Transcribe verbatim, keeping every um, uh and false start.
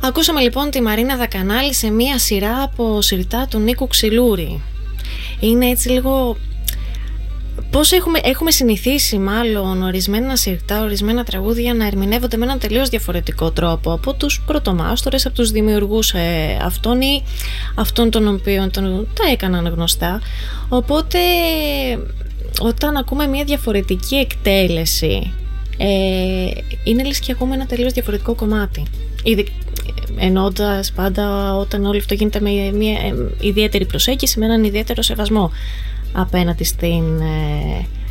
Ακούσαμε λοιπόν τη Μαρίνα Δακανάλη σε μία σειρά από συρτά του Νίκου Ξυλούρη. Είναι έτσι λίγο... Πώς έχουμε, έχουμε συνηθίσει μάλλον ορισμένα συρτά, ορισμένα τραγούδια να ερμηνεύονται με έναν τελείως διαφορετικό τρόπο από τους πρωτομάστορες, από τους δημιουργούς ε, αυτών ή αυτών των οποίων τον, τα έκαναν γνωστά. Οπότε όταν ακούμε μια διαφορετική εκτέλεση, ε, είναι λες και ακούμε ένα τελείως διαφορετικό κομμάτι. Ήδη, εννοώντας πάντα όταν όλο αυτό γίνεται με μια ιδιαίτερη προσέγγιση, με έναν ιδιαίτερο σεβασμό απέναντι στην, ε,